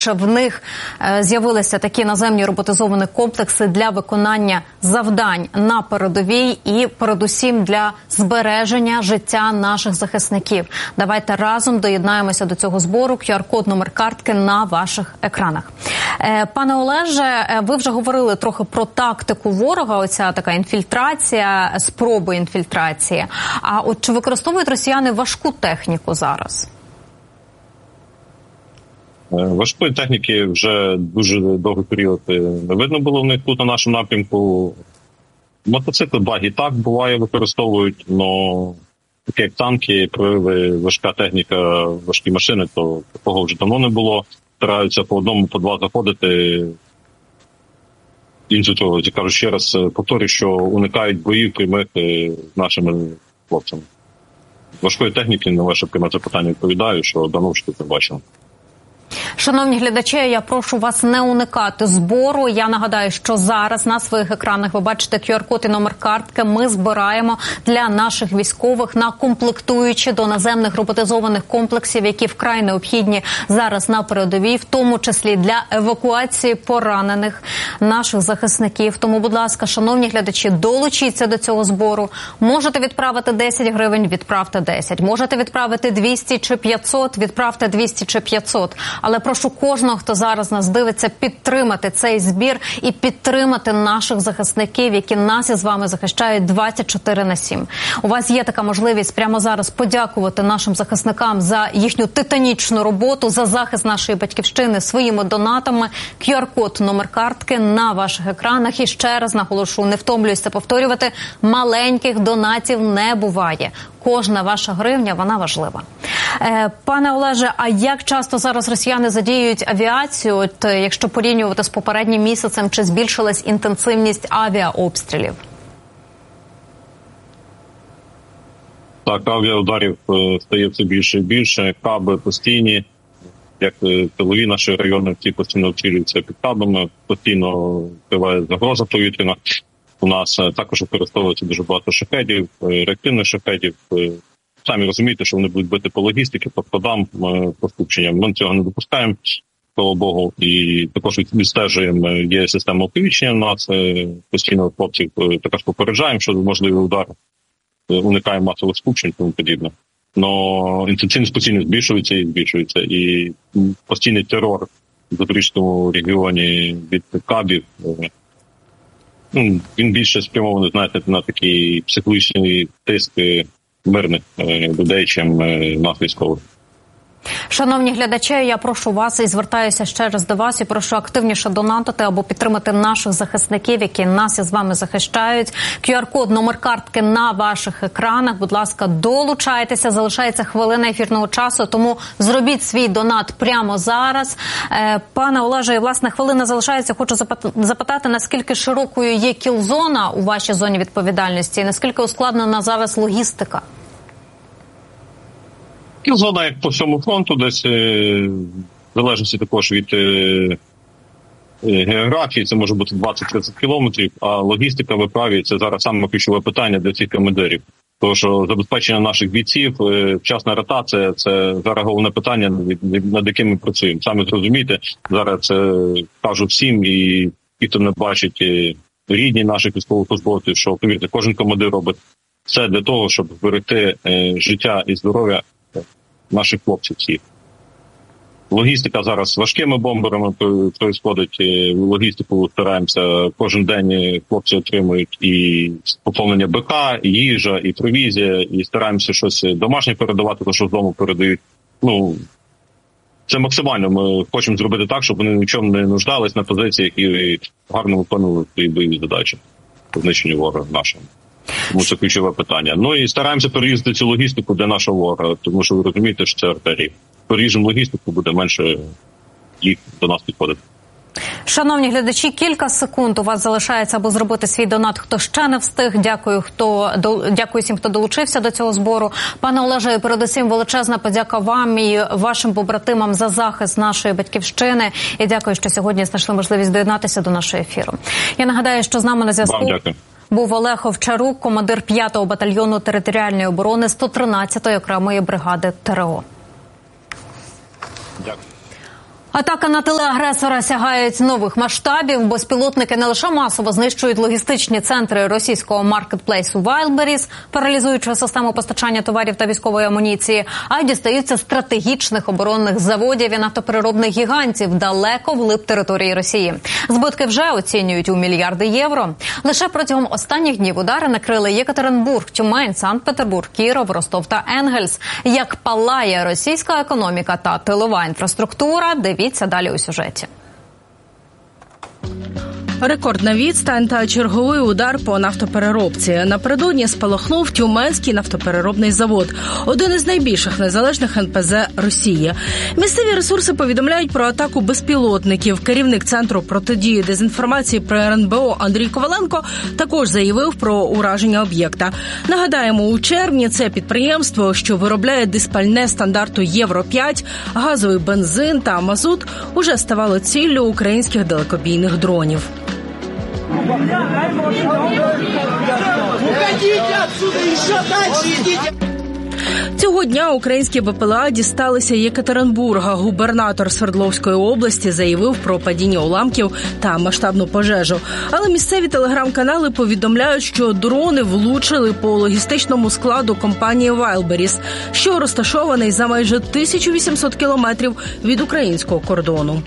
В них з'явилися такі наземні роботизовані комплекси для виконання завдань на передовій і передусім для збереження життя наших захисників. Давайте разом доєднаємося до цього збору. QR-код, номер картки на ваших екранах. Пане Олеже, ви вже говорили трохи про тактику ворога, оця така інфільтрація, спроби інфільтрації. А от чи використовують росіяни важку техніку зараз? Важкої техніки вже дуже довгий період не видно було в них тут на нашому напрямку. Мотоцикли, баги так буває використовують, але таке як танки, прояви, важка техніка, важкі машини, то такого вже давно не було. Стараються по одному, по два заходити. Іншого того, я кажу ще раз, повторюю, що уникають боїв прямих з нашими хлопцями. Важкої техніки, на ваше пряме запитання відповідаю, що давно вже не бачимо. Шановні глядачі, я прошу вас не уникати збору. Я нагадаю, що зараз на своїх екранах ви бачите QR-код і номер картки. Ми збираємо для наших військових на комплектуючі до наземних роботизованих комплексів, які вкрай необхідні зараз на передовій, в тому числі для евакуації поранених наших захисників. Тому, будь ласка, шановні глядачі, долучіться до цього збору. Можете відправити 10 гривень, відправте 10. Можете відправити 200 чи 500, відправте 200 чи 500. Але прошу кожного, хто зараз нас дивиться, підтримати цей збір і підтримати наших захисників, які нас із вами захищають 24/7. У вас є така можливість прямо зараз подякувати нашим захисникам за їхню титанічну роботу, за захист нашої батьківщини своїми донатами. QR-код, номер картки на ваших екранах. І ще раз наголошу, не втомлююся повторювати, маленьких донатів не буває. Кожна ваша гривня, вона важлива. Пане Олеже, а як часто зараз росіяни задіюють авіацію? От, якщо порівнювати з попереднім місяцем, чи збільшилась інтенсивність авіаобстрілів? Так, авіаударів стає все більше і більше. Каби постійні, як тилові наші райони, ті постійно обстрілюються під кабами, постійно триває загроза повітряна. У нас також використовується дуже багато шахедів, реактивних шахедів. Самі розумієте, що вони будуть бити по логістиці, по складам, по скупченням. Ми цього не допускаємо, слава Богу. І також відстежуємо, є система оповіщення у нас, постійно хлопців також попереджаємо, що можливий удар, уникаємо масових скупчень і тому подібне. Но інтенсивність постійно збільшується і збільшується. І постійний терор в Запорізькому регіоні від кабів, він більше спрямований, знаєте, на такий психологічний тиск мирних людей, чим нас військових. Шановні глядачі, я прошу вас і звертаюся ще раз до вас і прошу активніше донатити або підтримати наших захисників, які нас із вами захищають. QR-код, номер картки на ваших екранах. Будь ласка, долучайтеся. Залишається хвилина ефірного часу, тому зробіть свій донат прямо зараз. Пане Олеже, власне, хвилина залишається. Хочу запитати, наскільки широкою є кіл-зона у вашій зоні відповідальності і наскільки ускладнена зараз логістика? Кіл-зона, як по всьому фронту, десь в залежності також від географії, це може бути 20-30 кілометрів, а логістика в праві – це зараз саме ключове питання для цих командирів. Тому що забезпечення наших бійців, вчасна ротація – це зараз головне питання, над яким ми працюємо. Саме зрозумієте, зараз це кажуть всім, і ті, хто не бачить рідні наших військовослужбовців, що, повірте, кожен командир робить все для того, щоб зберегти життя і здоров'я наших хлопців всіх. Логістика зараз важкими бомберами происходить. Логістику стараємося. Кожен день хлопці отримують і поповнення БК, і їжа, і провізія, і стараємося щось домашнє передавати, то що з дому передають. Це максимально. Ми хочемо зробити так, щоб вони нічому не нуждались на позиціях і гарно виконували свої бойові задачі по знищенню ворога нашого. Тому це ключове питання. І стараємося переїздити цю логістику для нашого ворога, тому що ви розумієте, що це артерії. Переїжджемо логістику, буде менше їх до нас підходити. Шановні глядачі, кілька секунд у вас залишається, аби зробити свій донат, хто ще не встиг. Дякую всім, хто долучився до цього збору. Пане Олеже, передусім величезна подяка вам і вашим побратимам за захист нашої батьківщини. І дякую, що сьогодні знайшли можливість доєднатися до нашого ефіру. Я нагадаю, що з нами на зв'язку був Олег Овчарук, командир 5-го батальйону територіальної оборони 113-ї окремої бригади ТРО. Дякую. Атака на телеагресора сягають нових масштабів. Безпілотники не лише масово знищують логістичні центри російського маркетплейсу Wildberries, паралізуючи систему постачання товарів та військової амуніції, а й дістаються стратегічних оборонних заводів і нафтопереробних гігантів далеко вглиб території Росії. Збитки вже оцінюють у мільярди євро. Лише протягом останніх днів удари накрили Єкатеринбург, Тюмень, Санкт-Петербург, Кіров, Ростов та Енгельс. Як палає російська економіка та тилова інфраструктура, дивіться далі у сюжеті. Рекордна відстань та черговий удар по нафтопереробці. Напередодні спалахнув Тюменський нафтопереробний завод, один із найбільших незалежних НПЗ Росії. Місцеві ресурси повідомляють про атаку безпілотників. Керівник Центру протидії дезінформації при РНБО Андрій Коваленко також заявив про ураження об'єкта. Нагадаємо, у червні це підприємство, що виробляє диспальне стандарту Євро-5, газовий бензин та мазут, уже ставало ціллю українських далекобійних дронів. Цього дня українські БПЛА дісталися Єкатеринбурга. Губернатор Свердловської області заявив про падіння уламків та масштабну пожежу. Але місцеві телеграм-канали повідомляють, що дрони влучили по логістичному складу компанії Wildberries, що розташований за майже 1800 кілометрів від українського кордону.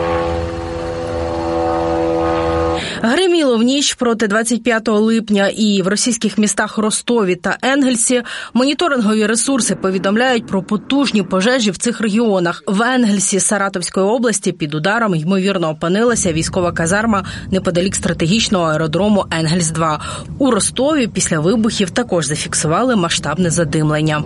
Гриміло в ніч проти 25 липня і в російських містах Ростові та Енгельсі. Моніторингові ресурси повідомляють про потужні пожежі в цих регіонах. В Енгельсі Саратовської області під ударом, ймовірно, опинилася військова казарма неподалік стратегічного аеродрому Енгельс-2. У Ростові після вибухів також зафіксували масштабне задимлення.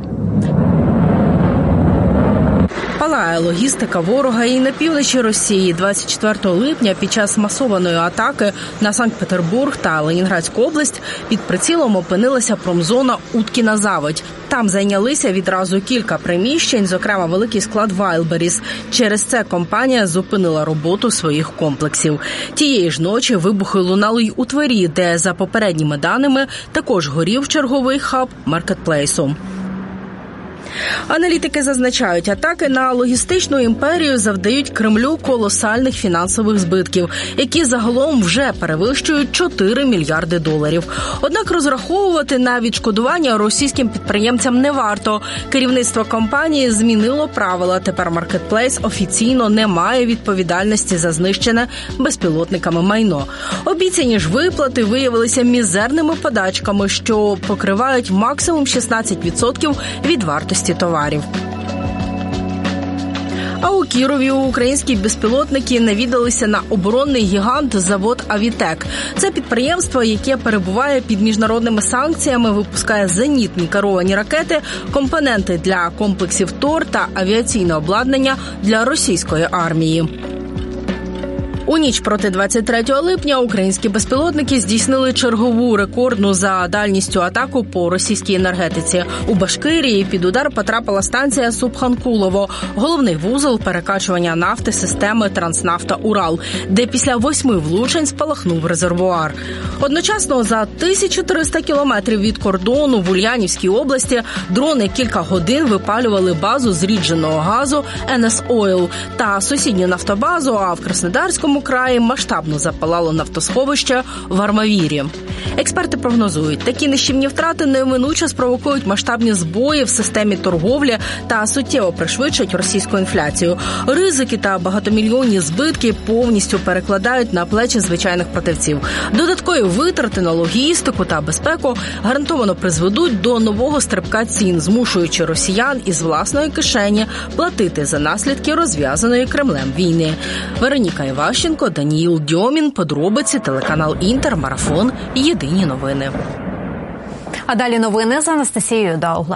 Палає логістика ворога і на півночі Росії. 24 липня під час масованої атаки на Санкт-Петербург та Ленінградську область під прицілом опинилася промзона Уткіна заводь. Там зайнялися відразу кілька приміщень, зокрема великий склад Wildberries. Через це компанія зупинила роботу своїх комплексів. Тієї ж ночі вибухи лунали й у Твері, де, за попередніми даними, також горів черговий хаб маркетплейсу. Аналітики зазначають, атаки на логістичну імперію завдають Кремлю колосальних фінансових збитків, які загалом вже перевищують 4 мільярди доларів. Однак розраховувати на відшкодування російським підприємцям не варто. Керівництво компанії змінило правила. Тепер маркетплейс офіційно не має відповідальності за знищене безпілотниками майно. Обіцяні ж виплати виявилися мізерними подачками, що покривають максимум 16% від вартості товарів. А у Кірові українські безпілотники навідалися на оборонний гігант завод «Авітек». Це підприємство, яке перебуває під міжнародними санкціями, випускає зенітні керовані ракети, компоненти для комплексів ТОР та авіаційне обладнання для російської армії. У ніч проти 23 липня українські безпілотники здійснили чергову рекордну за дальністю атаку по російській енергетиці. У Башкирії під удар потрапила станція Субханкулово, головний вузол перекачування нафти системи Транснафта-Урал, де після 8 влучень спалахнув резервуар. Одночасно за 1300 кілометрів від кордону в Ульянівській області дрони кілька годин випалювали базу зрідженого газу «НС Ойл» та сусідню нафтобазу, а в Краснодарському краї масштабно запалало нафтосховище в Армавірі. Експерти прогнозують, такі нищівні втрати неминуче спровокують масштабні збої в системі торговлі та суттєво пришвидшать російську інфляцію. Ризики та багатомільйонні збитки повністю перекладають на плечі звичайних продавців. Додаткові витрати на логістику та безпеку гарантовано призведуть до нового стрибка цін, змушуючи росіян із власної кишені платити за наслідки розв'язаної Кремлем війни. Вероніка Іващенко, Даніїл Дьомін, подробиці, телеканал Інтер, Марафон, Єдині новини. А далі новини з Анастасією Даугле.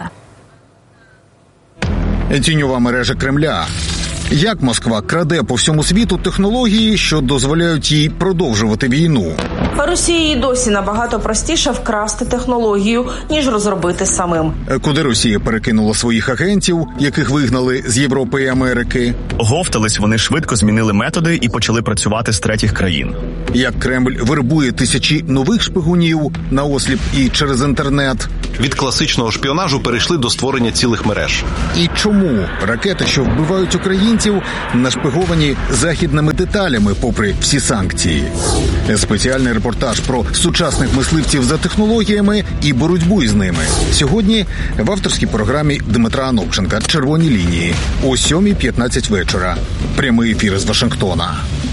Тіньова мережа Кремля. Як Москва краде по всьому світу технології, що дозволяють їй продовжувати війну? Росії досі набагато простіше вкрасти технологію, ніж розробити самим. Куди Росія перекинула своїх агентів, яких вигнали з Європи і Америки? Оговтались, вони швидко змінили методи і почали працювати з третіх країн. Як Кремль вербує тисячі нових шпигунів наосліп і через інтернет? Від класичного шпіонажу перейшли до створення цілих мереж. І чому ракети, що вбивають українців, нашпиговані західними деталями попри всі санкції? Спеціальний репортаж про сучасних мисливців за технологіями і боротьбу із ними. Сьогодні в авторській програмі Дмитра Анопченка «Червоні лінії» о 7:15 вечора. Прямий ефір з Вашингтона.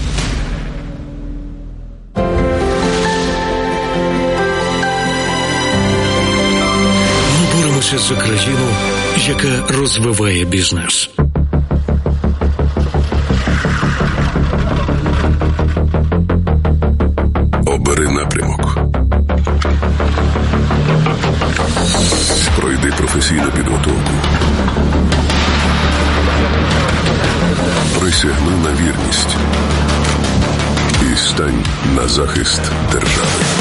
За країну, яка розвиває бізнес. Обери напрямок. Пройди професійну підготовку. Присягни на вірність. І стань на захист держави.